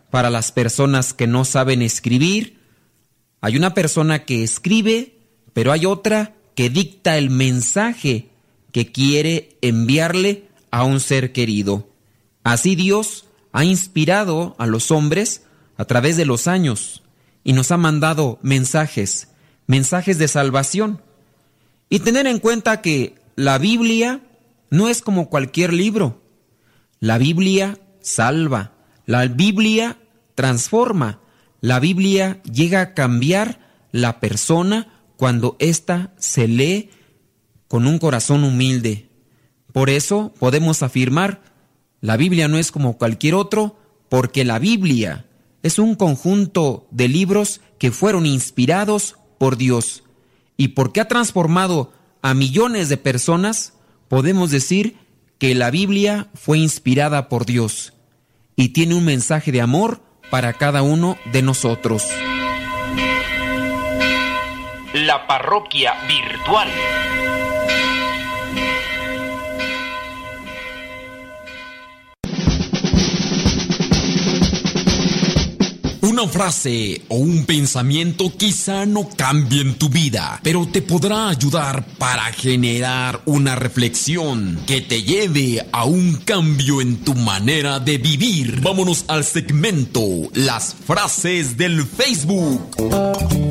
para las personas que no saben escribir. Hay una persona que escribe, pero hay otra que dicta el mensaje que quiere enviarle a un ser querido. Así Dios ha inspirado a los hombres a través de los años y nos ha mandado mensajes de salvación. Y tener en cuenta que la Biblia no es como cualquier libro. La Biblia salva, la Biblia transforma, la Biblia llega a cambiar la persona cuando ésta se lee con un corazón humilde. Por eso podemos afirmar, la Biblia no es como cualquier otro, porque la Biblia es un conjunto de libros que fueron inspirados por Dios. Y porque ha transformado a millones de personas, podemos decir que la Biblia fue inspirada por Dios y tiene un mensaje de amor para cada uno de nosotros. La parroquia virtual. Una frase o un pensamiento quizá no cambie en tu vida, pero te podrá ayudar para generar una reflexión que te lleve a un cambio en tu manera de vivir. Vámonos al segmento Las frases del Facebook.